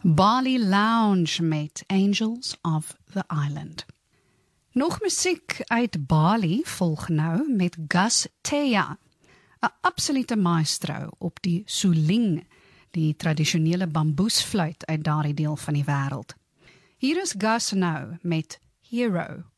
Bali Lounge met Angels of the Island. Nog musiek uit Bali volg nou met Gus Teja, 'n absolute maestro op die suling, die tradisionele bamboesfluit uit daardie deel van die wêreld. Hier is Gus nou met Hero.